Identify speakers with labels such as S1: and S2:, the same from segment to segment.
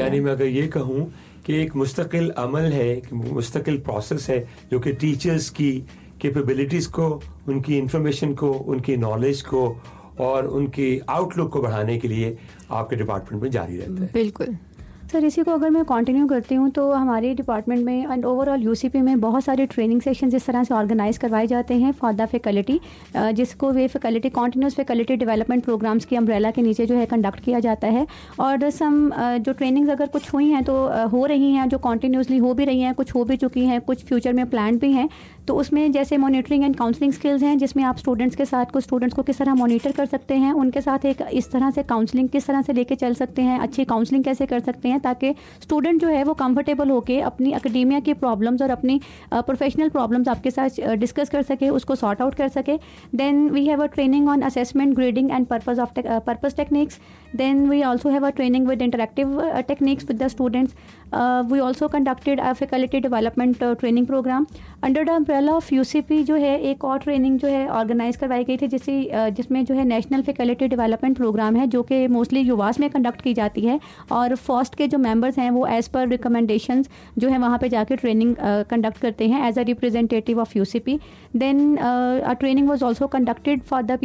S1: यानी मैं अगर ये कहूँ कि एक मुस्तकिल अमल है, एक मुस्तकिल प्रोसेस है जो कि टीचर्स की कैपेबिलिटीज़ को, उनकी इंफॉर्मेशन को, उनकी नॉलेज को और उनकी आउटलुक को बढ़ाने के लिए आपके डिपार्टमेंट में जारी रहता है।
S2: बिल्कुल
S3: सर, इसी को अगर मैं कंटिन्यू करती हूँ तो हमारे डिपार्टमेंट में एंड ओवरऑल यूसीपी में बहुत सारे ट्रेनिंग सेशंस इस तरह से ऑर्गेनाइज करवाए जाते हैं फॉर द फैकल्टी, जिसको वे faculty continuous faculty development programmes की अम्ब्रेला के नीचे जो है कंडक्ट किया जाता है। और सम जो ट्रेनिंग्स अगर कुछ हुई हैं तो हो रही हैं, जो कॉन्टिन्यूसली हो भी रही हैं, कुछ हो भी चुकी हैं, कुछ फ्यूचर में प्लान भी हैं। तो उसमें जैसे मॉनिटरिंग एंड काउंसलिंग स्किल्स हैं, जिसमें आप स्टूडेंट्स के साथ कुछ स्टूडेंट्स को किस तरह मॉनिटर कर सकते हैं, उनके साथ एक इस तरह से काउंसलिंग किस तरह से लेके चल सकते हैं, अच्छी काउंसलिंग कैसे कर सकते हैं ताकि स्टूडेंट जो है वो कंफर्टेबल होकर अपनी एकेडेमिया की प्रॉब्लम्स और अपनी प्रोफेशनल प्रॉब्लम्स आपके साथ डिस्कस कर सके, उसको सॉर्ट आउट कर सके। Then we have a training on assessment, grading and purpose techniques. Then we also have a training with interactive techniques with the students. We also conducted a faculty development training program. Under the umbrella of UCP जो है एक और training जो है organise करवाई गई थी जिसमें जो है नेशनल फैकल्टी डेवलपमेंट प्रोग्राम है जो कि मोस्टली युवास में कंडक्ट की जाती है और फर्स्ट के जो मेंबर्स हैं वो एज पर रिकमेंडेशंस जो है वहाँ पे जाके ट्रेनिंग कंडक्ट करते हैं as a representative of UCP. Then a training was also conducted for the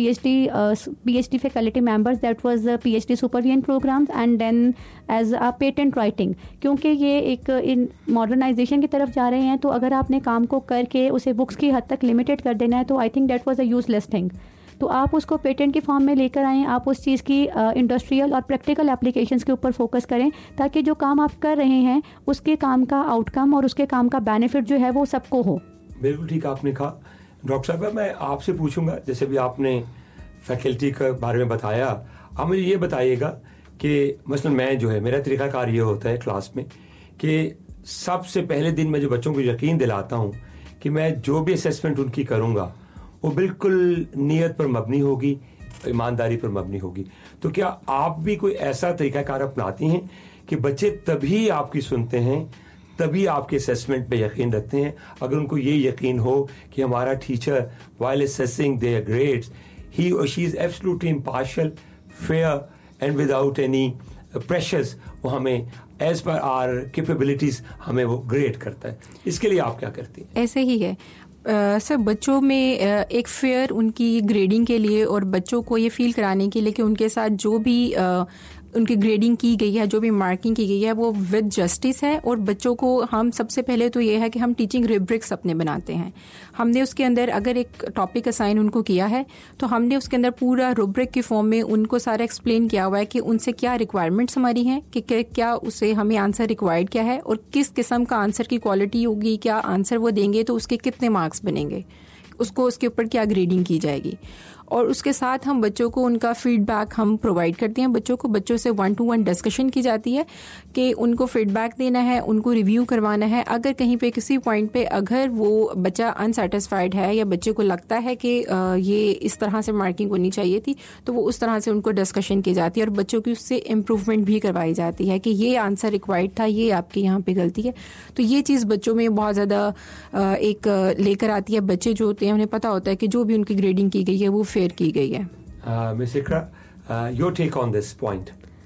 S3: PhD faculty members, that was PhD supervision programmes and then as a patent writing. क्योंकि ये एक इन मॉडर्नाइजेशन की तरफ जा रहे हैं तो अगर आपने काम को करके उसे बुक्स की हद तक लिमिटेड कर देना है तो I think that was a useless thing. तो आप उसको पेटेंट की फॉर्म में लेकर आएँ, आप उस चीज़ की इंडस्ट्रियल और प्रैक्टिकल एप्लीकेशंस के ऊपर फोकस करें ताकि जो काम आप कर रहे हैं उसके काम का आउटकम और उसके काम का बेनिफिट जो है वो सबको हो.
S1: बिल्कुल ठीक आपने कहा. डॉक्टर साहब, मैं आपसे पूछूंगा, जैसे भी आपने फैकल्टी के बारे में बताया, आप मुझे ये बताइएगा कि मसलन मैं जो है, मेरा तरीक़ाकार ये होता है क्लास में कि सबसे पहले दिन मैं जो बच्चों को यकीन दिलाता हूँ कि मैं जो भी असेसमेंट उनकी करूँगा वो बिल्कुल नीयत पर मबनी होगी, ईमानदारी पर मबनी होगी. तो क्या आप भी कोई ऐसा तरीक़ाकार अपनाती हैं कि बच्चे तभी आपकी सुनते हैं, तभी आपके असेसमेंट पे यकीन रखते हैं अगर उनको ये यकीन हो कि हमारा teacher while assessing their grades he or she is absolutely impartial, fair and without any pressures, वो हमें as per our capabilities हमें वो ग्रेड करता है. इसके लिए आप क्या करती हैं?
S2: ऐसे ही है सर, बच्चों में एक फेयर उनकी ग्रेडिंग के लिए और बच्चों को ये फील कराने के लिए कि उनके साथ जो भी उनकी ग्रेडिंग की गई है, जो भी मार्किंग की गई है वो विद जस्टिस है. और बच्चों को हम सबसे पहले तो ये है कि हम टीचिंग रिब्रिक्स अपने बनाते हैं. हमने उसके अंदर अगर एक टॉपिक असाइन उनको किया है तो हमने उसके अंदर पूरा रुब्रिक की फॉर्म में उनको सारा एक्सप्लेन किया हुआ है कि उनसे क्या रिक्वायरमेंट्स हमारी हैं, कि क्या उसे हमें आंसर रिक्वायर्ड क्या है और किस किस्म का आंसर की क्वालिटी होगी, क्या आंसर वो देंगे तो उसके कितने मार्क्स बनेंगे, उसको उसके ऊपर क्या ग्रेडिंग की जाएगी. और उसके साथ हम बच्चों को उनका फीडबैक हम प्रोवाइड करते हैं. बच्चों से 1-to-1 डिस्कशन की जाती है कि उनको फीडबैक देना है, उनको रिव्यू करवाना है. अगर कहीं पे किसी पॉइंट पे अगर वो बच्चा अनसेटिस्फाइड है या बच्चे को लगता है कि ये इस तरह से मार्किंग होनी चाहिए थी तो वो उस तरह से उनको डिस्कशन की जाती है और बच्चों की उससे इम्प्रूवमेंट भी करवाई जाती है कि ये आंसर रिक्वायर्ड था, ये आपके यहाँ पे गलती है. तो ये चीज़ बच्चों में बहुत ज़्यादा एक लेकर आती है. बच्चे जो होते हैं उन्हें पता होता है कि जो भी उनकी ग्रेडिंग की गई है वो की गई है.
S1: Miss Iqra, your take on this point.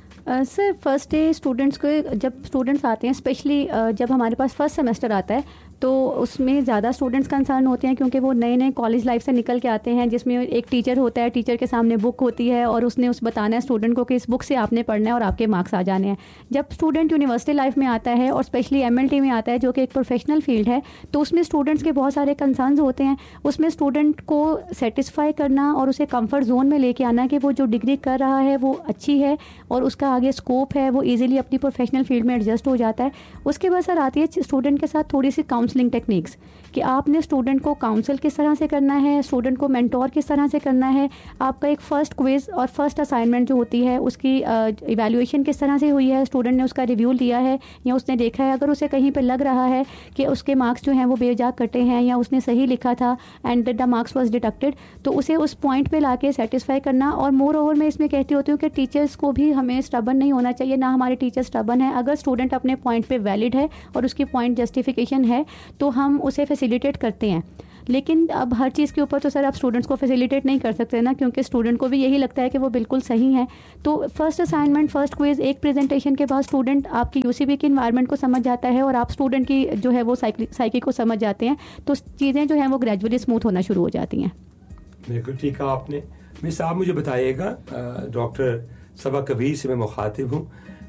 S3: Sir, first day students को, जब स्टूडेंट्स आते हैं स्पेशली जब हमारे पास फर्स्ट सेमेस्टर आता है तो उसमें ज़्यादा स्टूडेंट्स कंसर्न होते हैं क्योंकि वो नए नए कॉलेज लाइफ से निकल के आते हैं जिसमें एक टीचर होता है, टीचर के सामने बुक होती है और उसने उस बताना है स्टूडेंट को कि इस बुक से आपने पढ़ना है और आपके मार्क्स आ जाने हैं. जब स्टूडेंट यूनिवर्सिटी लाइफ में आता है और स्पेशली MLT में आता है जो कि एक प्रोफेशनल फील्ड है तो उसमें स्टूडेंट्स के बहुत सारे कंसर्न्स होते हैं. उसमें स्टूडेंट को सेटिस्फाई करना और उसे कम्फर्ट जोन में लेके आना कि वो जो डिग्री कर रहा है वो अच्छी है और उसका आगे स्कोप है, वो ईजिली अपनी प्रोफेशनल फील्ड में एडजस्ट हो जाता है. उसके बाद सर आती है स्टूडेंट के साथ थोड़ी सी काउंसलिंग टेक्निक्स कि आपने स्टूडेंट को काउंसल किस तरह से करना है, स्टूडेंट को मेंटोर किस तरह से करना है. आपका एक फ़र्स्ट क्विज़ और फर्स्ट असाइनमेंट जो होती है उसकी इवैल्यूएशन किस तरह से हुई है, स्टूडेंट ने उसका रिव्यू लिया है या उसने देखा है. अगर उसे कहीं पर लग रहा है कि उसके मार्क्स जो हैं वो बेजा कटे हैं या उसने सही लिखा था and the marks was deducted तो उसे उस पॉइंट पर ला के सेटिस्फाई करना. और मोर ओवर मैं इसमें कहती होती हूँ कि टीचर्स को भी हमें स्टबन नहीं होना चाहिए, ना हमारे टीचर स्टबन है. अगर स्टूडेंट अपने पॉइंट पे वैलिड है और उसकी पॉइंट जस्टिफिकेशन है तो हम उसे फैसिलिटेट करते हैं. लेकिन अब हर चीज़ के ऊपर तो सर आप स्टूडेंट्स को फैसिलिटेट नहीं कर सकते ना, क्योंकि स्टूडेंट को भी यही लगता है कि वो बिल्कुल सही है। तो फर्स्ट असाइनमेंट, फर्स्ट क्विज, एक प्रेजेंटेशन के बाद स्टूडेंट आपकी यूसीबी की इन्वायरमेंट को समझ जाता है और आप स्टूडेंट की जो है वो साइकी को समझ जाते हैं, तो चीज़ें जो हैं वो ग्रेजुअली स्मूथ होना शुरू हो जाती हैं।
S1: बिल्कुल ठीक कहा आपने। मिस आप मुझे बताइएगा, डॉक्टर सबा कबीर से मैं मुखातिब हूँ।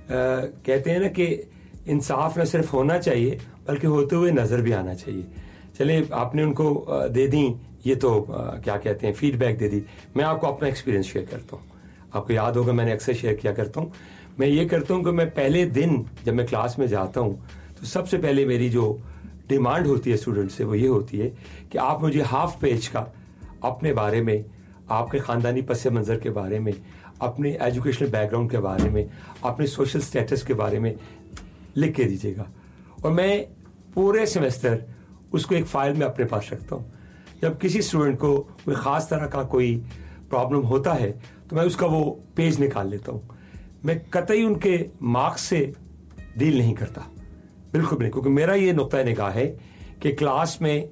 S1: कहते हैं ना कि इंसाफ न सिर्फ होना चाहिए बल्कि होते हुए नज़र भी आना चाहिए। चले आपने उनको दे दी ये तो क्या कहते हैं फीडबैक दे दी, मैं आपको अपना एक्सपीरियंस शेयर करता हूँ। आपको याद होगा मैंने अक्सर शेयर किया करता हूँ। मैं ये करता हूँ कि मैं पहले दिन जब मैं क्लास में जाता हूँ तो सबसे पहले मेरी जो डिमांड होती है स्टूडेंट से वो ये होती है कि आप मुझे हाफ पेज का अपने बारे में, आपके ख़ानदानी पस मंज़र के बारे में, अपने एजुकेशनल बैकग्राउंड के बारे में, अपने सोशल स्टेटस के बारे में लिख के दीजिएगा। और मैं पूरे सेमेस्टर उसको एक फ़ाइल में अपने पास रखता हूँ। जब किसी स्टूडेंट को कोई ख़ास तरह का कोई प्रॉब्लम होता है तो मैं उसका वो पेज निकाल लेता हूँ। मैं कतई उनके मार्क्स से डील नहीं करता, बिल्कुल नहीं, क्योंकि मेरा ये नुक्ता निगाह है कि क्लास में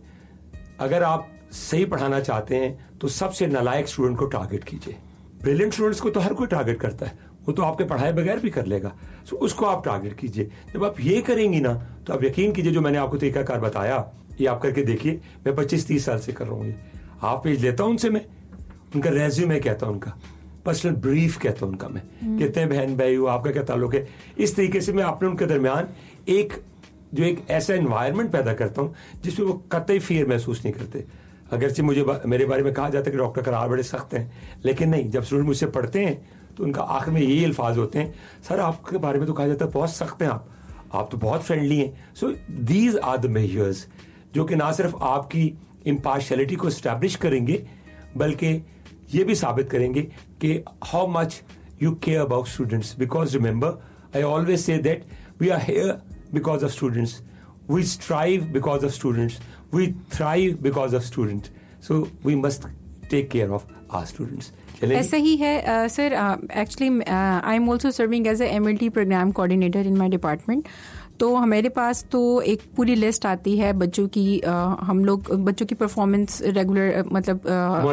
S1: अगर आप सही पढ़ाना चाहते हैं तो सबसे नालायक स्टूडेंट को टारगेट कीजिए। ब्रिलियंट स्टूडेंट्स को तो हर कोई टारगेट करता है, वो तो आपके पढ़ाए बगैर भी कर लेगा, तो उसको आप टारगेट कीजिए। जब आप ये करेंगी ना तो आप यकीन कीजिए जो मैंने आपको तरीकाकार बताया ये आप करके देखिए। मैं 25-30 साल से कर रहा हूँ ये। हाफ पेज लेता हूँ उनसे, मैं उनका रेज्यूमे कहता हूँ, उनका पर्सनल ब्रीफ कहता हूँ उनका, मैं कितने बहन भाई हो, आपका क्या ताल्लुक है। इस तरीके से मैं अपने उनके दरमियान एक ऐसा एनवायरनमेंट पैदा करता हूँ जिसमें वो कतई फियर महसूस नहीं करते। अगरचे मुझे मेरे बारे में कहा जाता है कि डॉक्टर करार बड़े सख्त हैं, लेकिन नहीं, जब स्टूडेंट मुझसे पढ़ते हैं तो उनका आखिर में यही अल्फाज होते हैं, सर आपके बारे में तो कहा जाता है बहुत सख्त हैं आप तो बहुत फ्रेंडली हैं। So these are the measures जो कि ना सिर्फ आपकी इम्पार्शियलिटी को एस्टैब्लिश करेंगे बल्कि ये भी साबित करेंगे कि how much you care about students. Because remember I always say that we are here because of students, we strive because of students, we thrive because of students, so we must take care of our students.
S2: ऐसा ही है sir. Actually I am also serving as a MLT programme coordinator in my department. तो हमारे पास तो एक पूरी list आती है बच्चों की, हम लोग बच्चों की परफॉर्मेंस रेगुलर मतलब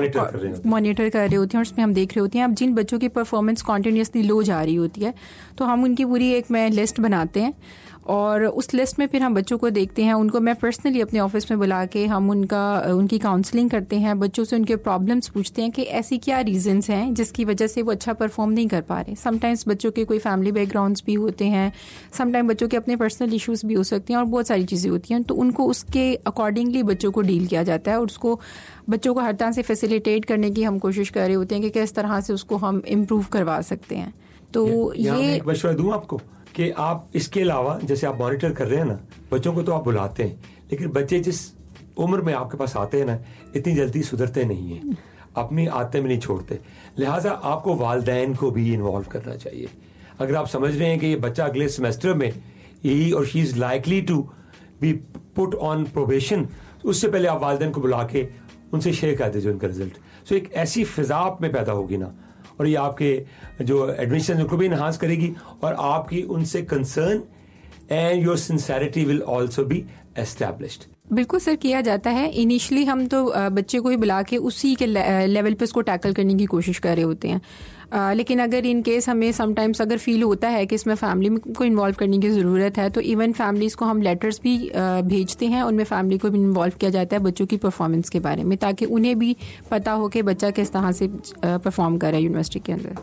S2: मॉनिटर कर रहे होते हैं और उसमें हम देख रहे होते हैं अब जिन बच्चों की परफॉर्मेंस कॉन्टीन्यूसली लो जा रही होती है तो हम उनकी पूरी एक लिस्ट बनाते हैं और उस लिस्ट में फिर हम बच्चों को देखते हैं। उनको मैं पर्सनली अपने ऑफिस में बुला के हम उनकी काउंसलिंग करते हैं, बच्चों से उनके प्रॉब्लम्स पूछते हैं कि ऐसी क्या रीजंस हैं जिसकी वजह से वो अच्छा परफॉर्म नहीं कर पा रहे। समटाइम्स बच्चों के कोई फैमिली बैकग्राउंड्स भी होते हैं, समटाइम बच्चों के अपने पर्सनल इश्यूज भी हो सकते हैं और बहुत सारी चीज़ें होती हैं। तो उनको उसके अकॉर्डिंगली बच्चों को डील किया जाता है और उसको बच्चों को हर तरह से फैसिलिटेट करने की हम कोशिश कर रहे होते हैं कि किस तरह से उसको हम इम्प्रूव करवा सकते हैं। तो ये
S1: एक मशवरा दूं आपको कि आप इसके अलावा जैसे आप मॉनिटर कर रहे हैं ना बच्चों को, तो आप बुलाते हैं, लेकिन बच्चे जिस उम्र में आपके पास आते हैं ना इतनी जल्दी सुधरते नहीं हैं, अपनी आदतें में नहीं छोड़ते। लिहाजा आपको वालिदैन को भी इन्वॉल्व करना चाहिए। अगर आप समझ रहे हैं कि ये बच्चा अगले सेमेस्टर में ही और she is likely to be put on probation, उससे पहले आप वालिदैन को बुला के उनसे शेयर कर दीजिए उनका रिजल्ट। सो एक ऐसी फिजा आप में पैदा होगी ना, और ये आपके जो एडमिशन को भी इन्हांस करेगी और आपकी उनसे concern and your sincerity will also be established.
S2: बिल्कुल सर, किया जाता है। इनिशियली हम तो बच्चे को ही बुला के उसी के लेवल पे उसको टैकल करने की कोशिश कर रहे होते हैं, लेकिन अगर इन केस हमें समटाइम्स अगर फील होता है कि इसमें फैमिली को इन्वॉल्व करने की ज़रूरत है तो इवन फैमिलीज़ को हम लेटर्स भी भेजते हैं, उनमें फैमिली को भी इन्वॉल्व किया जाता है बच्चों की परफॉर्मेंस के बारे में, ताकि उन्हें भी पता हो कि बच्चा किस तरह से परफॉर्म कर रहा है यूनिवर्सिटी के अंदर।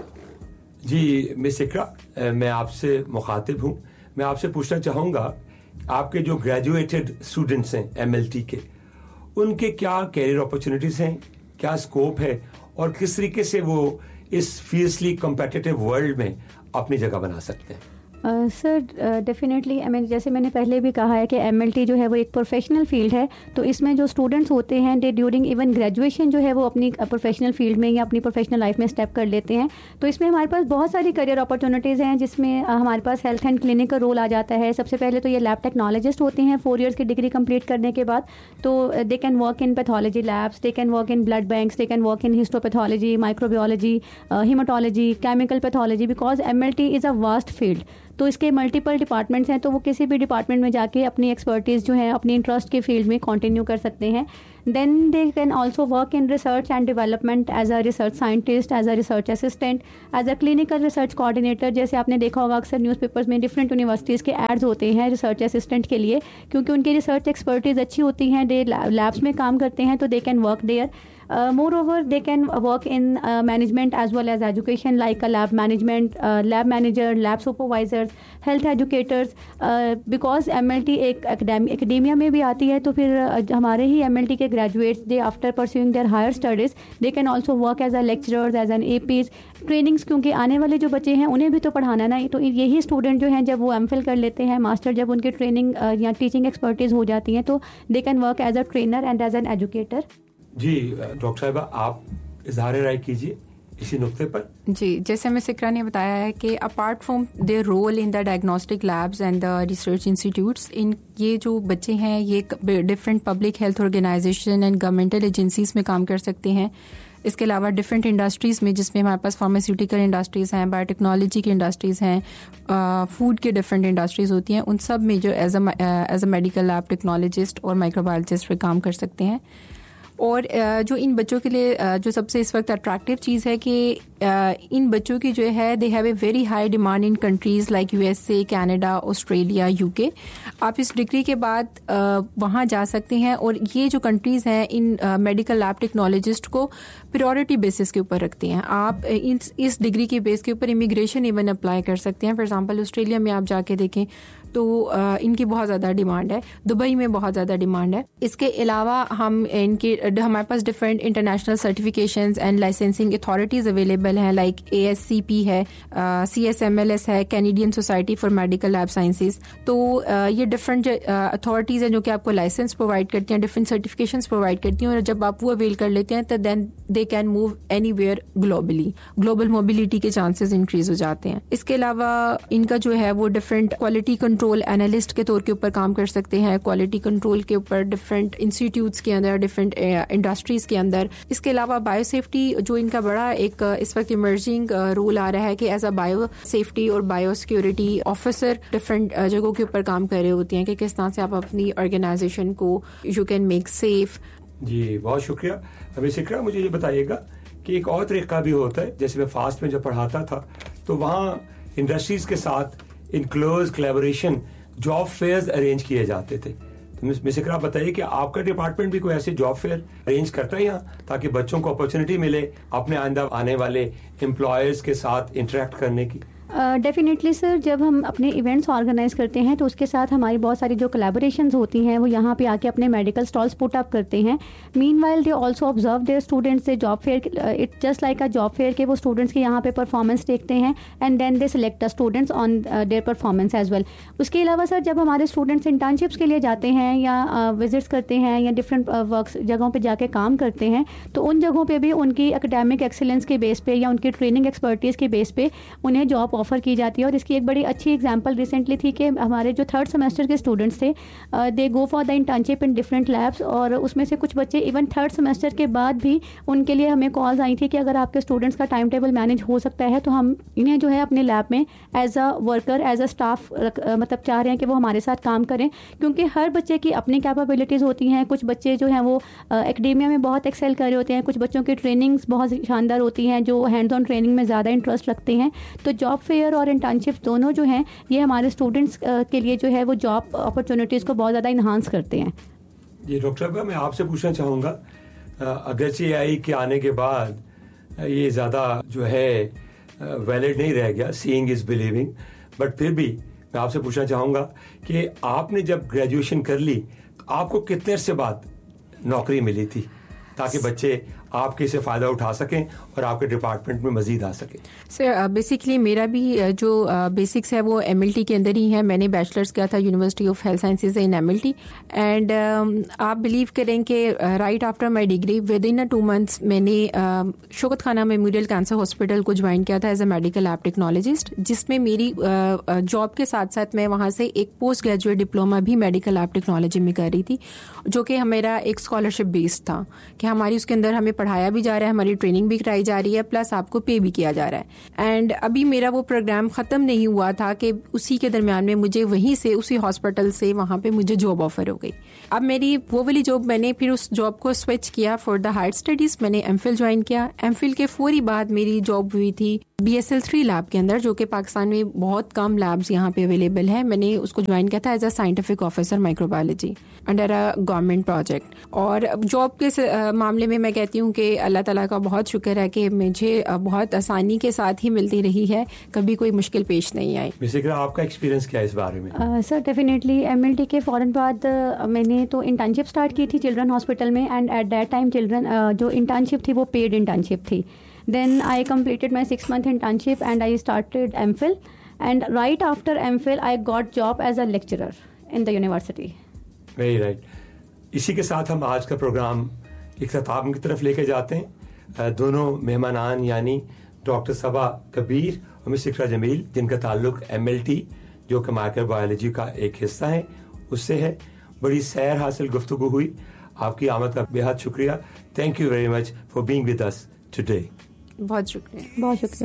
S1: जी मिस इकरा, मैं आपसे मुखातिब हूँ। मैं आपसे पूछना चाहूँगा आपके जो ग्रेजुएटेड स्टूडेंट्स हैं MLT के, उनके क्या कैरियर अपॉर्चुनिटीज़ हैं, क्या स्कोप है और किस तरीके से वो इस फियर्सली कॉम्पिटिटिव वर्ल्ड में अपनी जगह बना सकते हैं?
S3: सर डेफिनेटली, जैसे मैंने पहले भी कहा है कि MLT जो है वो एक प्रोफेशनल फील्ड है, तो इसमें जो स्टूडेंट्स होते हैं दे ड्यूरिंग इवन ग्रेजुएशन जो है वो अपनी प्रोफेशनल फील्ड में या अपनी प्रोफेशनल लाइफ में स्टेप कर लेते हैं। तो इसमें हमारे पास बहुत सारी करियर अपॉर्चुनिटीज़ हैं, जिसमें हमारे पास हेल्थ एंड क्लिनिक का रोल आ जाता है। सबसे पहले तो ये लैब टेक्नोलॉजिस्ट होते हैं 4 ईयर्स की डिग्री कंप्लीट करने के बाद, तो they can work in pathology labs, they can work in blood banks, they can work in histopathology, microbiology, हीमाटोलॉजी, chemical pathology, because MLT is a vast field. तो इसके multiple departments हैं, तो वो किसी भी डिपार्टमेंट में जाके अपनी एक्सपर्टीज़ जो है अपनी इंटरेस्ट के फील्ड में कंटिन्यू कर सकते हैं। Then they can also work in research and development as a research scientist, as a research assistant, as a clinical research coordinator. जैसे आपने देखा होगा अक्सर न्यूज़पेपर्स में डिफरेंट यूनिवर्सिटीज़ के एड्स होते हैं रिसर्च असिस्टेंट के लिए, क्योंकि उनकी रिसर्च एक्सपर्टीज़ अच्छी होती हैं, दे लैब्स में काम करते हैं, तो they can work there. Moreover, they can work in management as well as education, like a lab management, lab manager, lab supervisors, health educators. Because MLT एक academia में भी आती है, तो फिर हमारे ही MLT के graduates, they after pursuing their higher studies, they can also work as a lecturers, as an APs, trainings, क्योंकि आने वाले जो बच्चे हैं उन्हें भी तो पढ़ाना ना, तो यही स्टूडेंट जो हैं जब वो MPhil कर लेते हैं, मास्टर जब उनकी ट्रेनिंग या टीचिंग एक्सपर्टीज हो जाती हैं, तो they can work as a trainer and as an educator.
S1: Ji doctor साहिबा, आप इजहार राय कीजिए इसी नुक्ते पर.
S2: जी, जैसे हमें सिक्रा ने बताया है कि apart from their role in the diagnostic labs and the research institutes, इन ये जो बच्चे हैं ये different public health organisation and governmental agencies में काम कर सकते हैं. इसके अलावा डिफरेंट इंडस्ट्रीज़ में, जिसमें हमारे पास फार्मास्यूटिकल इंडस्ट्रीज़ हैं, बायोटेक्नोलॉजी की इंडस्ट्रीज़ हैं, फूड के डिफरेंट इंडस्ट्रीज़ होती हैं, उन सब में जो as a medical lab technologist और माइक्रोबायोलॉजिस्ट पे काम कर सकते हैं. और जो इन बच्चों के लिए जो सबसे इस वक्त अट्रैक्टिव चीज़ है कि इन बच्चों की जो है they have a very high demand in countries like USA, Canada, Australia, UK. आप इस डिग्री के बाद वहाँ जा सकते हैं, और ये जो कंट्रीज़ हैं इन मेडिकल लैब टेक्नोलॉजिस्ट को प्रायोरिटी बेसिस के ऊपर रखते हैं. आप इस डिग्री के बेस के ऊपर इमिग्रेशन इवन अप्लाई कर सकते हैं. फॉर एग्जांपल ऑस्ट्रेलिया में आप जाके देखें तो इनकी बहुत ज़्यादा डिमांड है, दुबई में बहुत ज़्यादा डिमांड है. इसके अलावा हमारे पास different international certifications and licensing authorities available हैं, लाइक ASCP है, CSMLS है, Canadian society for medical lab sciences. तो ये डिफरेंट अथॉरिटीज़ हैं जो कि आपको लाइसेंस प्रोवाइड करती हैं, डिफरेंट सर्टिफिकेशंस प्रोवाइड करती हैं, और जब आप वो अवेल कर लेते हैं तो then they can move anywhere globally. Global mobility के चांसेस इंक्रीज हो जाते हैं. इसके अलावा इनका जो है वो डिफरेंट क्वालिटी कंट्रोल एनालिस्ट के तौर के ऊपर काम कर सकते हैं, क्वालिटी कंट्रोल के ऊपर डिफरेंट इंस्टीट्यूट्स के अंदर, डिफरेंट इंडस्ट्रीज के अंदर. इसके अलावा बायो सेफ्टी जो इनका बड़ा एक इस वक्त इमर्जिंग रोल आ रहा है कि एज अ बायो सेफ्टी और बायो सिक्योरिटी ऑफिसर डिफरेंट जगहों के ऊपर काम कर रहे होते हैं कि किस तरह से आप अपनी ऑर्गेनाइजेशन को यू कैन मेक सेफ.
S1: जी बहुत शुक्रिया. अभी सिक्रा, मुझे ये बताइएगा कि एक और तरीका भी होता है, जैसे मैं फास्ट में जब पढ़ाता था तो वहाँ इंडस्ट्रीज के साथ in close collaboration job fears arrange किए जाते थे. तो मिस सिक्रा बताइए कि आपका डिपार्टमेंट भी कोई ऐसे जॉब फेयर अरेंज करता है यहाँ, ताकि बच्चों को अपॉर्चुनिटी मिले अपने आइंदा आने वाले एम्प्लॉयर्स के साथ इंटरेक्ट करने की?
S3: डेफिनेटली सर, जब हम अपने इवेंट्स ऑर्गेनाइज करते हैं तो उसके साथ हमारी बहुत सारी जो कोलैबोरेशंस होती हैं वो यहाँ पे आके अपने मेडिकल स्टॉल्स पुट अप करते हैं. Meanwhile they also observe there students. They job fair, it just like a job fair के वो स्टूडेंट्स के यहाँ पे परफॉर्मेंस देखते हैं and then they select the students on their performance as well. उसके अलावा सर, जब हमारे स्टूडेंट्स इंटर्नशिप्स के लिए जाते हैं या विजिट्स करते हैं या डिफरेंट वर्क जगहों पर जाके काम करते हैं, तो उन जगहों पर भी उनकी एकेडमिक एक्सीलेंस के बेस पे या उनकी ट्रेनिंग एक्सपर्टीज़ के बेस पे उन्हें जॉब ऑफर की जाती है. और इसकी एक बड़ी अच्छी एग्जांपल रिसेंटली थी कि हमारे जो 3rd सेमेस्टर के स्टूडेंट्स थे, दे go for the internship in different labs, और उसमें से कुछ बच्चे इवन 3rd सेमेस्टर के बाद भी उनके लिए हमें कॉल्स आई थी कि अगर आपके स्टूडेंट्स का टाइम टेबल मैनेज हो सकता है तो हम इन्हें जो है अपने लैब में as a worker, as a staff मतलब चाह रहे हैं कि वो हमारे साथ काम करें, क्योंकि हर बच्चे की अपनी कैपेबिलिटीज़ होती हैं. कुछ बच्चे जो हैं वो एकेडेमिया में बहुत एक्सेल कर रहे होते हैं, कुछ बच्चों की ट्रेनिंग्स बहुत शानदार होती हैं जो हैंड्स ऑन ट्रेनिंग में ज़्यादा इंटरेस्ट रखते हैं. तो जॉब फेयर और इंटर्नशिप दोनों जो हैं ये हमारे स्टूडेंट्स के लिए जो है वो जॉब अपॉर्चुनिटीज़ को बहुत ज़्यादा इन्हांस करते हैं.
S1: जी डॉक्टर साहब, मैं आपसे पूछना चाहूँगा, अगरचे AI के आने के बाद ये ज़्यादा जो है वैलिड नहीं रह गया, सीइंग इज़ बिलीविंग, बट फिर भी मैं आपसे पूछना चाहूँगा कि आपने जब ग्रेजुएशन कर ली तो आपको कितने अरसे बाद नौकरी मिली थी, ताकि बच्चे आपके से फ़ायदा उठा सकें और आपके डिपार्टमेंट में मज़ीद आ सकें?
S2: सर बेसिकली मेरा भी जो बेसिक्स है वो MLT के अंदर ही है. मैंने बैचलर्स किया था university of health sciences in MLT, and आप बिलीव करें कि right after my degree with in 2 months मैंने शौकत खाना मेमोरियल कैंसर हॉस्पिटल को ज्वाइन किया था as a medical lab technologist, जिसमें मेरी जॉब के साथ साथ मैं वहाँ से एक पोस्ट ग्रेजुएट डिप्लोमा भी मेडिकल लैब टेक्नोलॉजी में कर रही थी, जो कि मेरा एक स्कॉलरशिप बेस्ड था कि हमारी उसके अंदर हमें पढ़ाया भी जा रहा है, हमारी ट्रेनिंग भी कराई जा रही है, प्लस आपको पे भी किया जा रहा है। एंड अभी मेरा वो प्रोग्राम ख़त्म नहीं हुआ था कि उसी के दरमियान में मुझे वहीं से, उसी हॉस्पिटल से वहाँ पे मुझे जॉब ऑफर हो गई। अब मेरी वो वाली जॉब, मैंने फिर उस जॉब को स्विच किया फॉर द हायर स्टडीज़। मैंने एमफिल ज्वाइन किया। एमफिल के फौरी बाद मेरी जॉब हुई थी BSL 3 लैब के अंदर, जो कि पाकिस्तान में बहुत कम लैब्स यहाँ पे अवेलेबल है। मैंने उसको ज्वाइन किया था as a scientific officer microbiology under a government project. और जॉब के मामले में मैं कहती हूँ कि अल्लाह ताला का बहुत शुक्र है कि मुझे बहुत आसानी के साथ ही मिलती रही है, कभी कोई मुश्किल पेश नहीं आई।
S1: बेसिकली आपका एक्सपीरियंस क्या है इस बारे में?
S3: सर डेफिनेटली MLT के फ़ौरन बाद मैंने तो इंटर्नशिप स्टार्ट की थी चिल्ड्रन हॉस्पिटल में, and at that time children जो इंटर्नशिप थी वो पेड इंटर्नशिप थी। Then I completed my 6-month internship and I started MPhil, and right after MPhil I got job as a lecturer in the university.
S1: Very right. इसी के साथ हम आज का प्रोग्राम इख्तिताम की तरफ लेके जाते हैं। दोनों मेहमानान यानी डॉक्टर सबा कबीर और मिस इकरा जमील, जिनका ताल्लुक MLT जो कि माइक्रोबायोलॉजी का एक हिस्सा है उससे है, बड़ी सैर हासिल गुफ्तगू हुई। आपकी आमद का बेहद शुक्रिया। Thank you very much for being with us today.
S2: बहुत शुक्रिया।
S3: बहुत शुक्रिया।